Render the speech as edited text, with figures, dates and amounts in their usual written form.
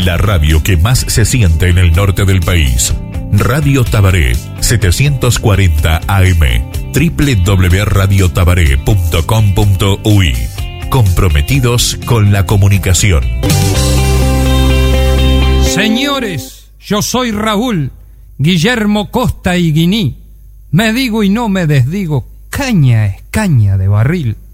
la radio que más se siente en el norte del país. Radio Tabaré, 740 AM, www.radiotabaré.com.uy. Comprometidos con la comunicación. Señores, yo soy Raúl Guillermo Costa y Guiní. Me digo y no me desdigo, caña es caña de barril.